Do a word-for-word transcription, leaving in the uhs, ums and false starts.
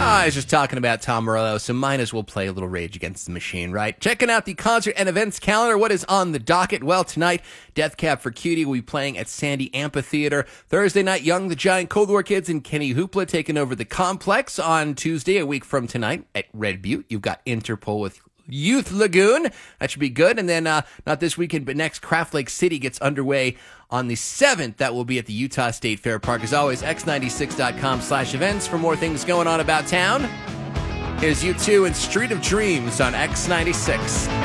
I was just talking about Tom Morello, so might as well play a little Rage Against the Machine, right? Checking out the concert and events calendar. What is on the docket? Well, tonight, Death Cab for Cutie will be playing at Sandy Amphitheater. Thursday night, Young the Giant, Cold War Kids, and Kenny Hoopla taking over the Complex. On Tuesday, a week from tonight, at Red Butte, you've got Interpol with Youth Lagoon. That should be good. And then, uh, not this weekend, but next, Craft Lake City gets underway on the seventh. That will be at the Utah State Fair Park. As always, x ninety-six dot com slash events for more things going on about town. Here's U two and Street of Dreams on X ninety-six.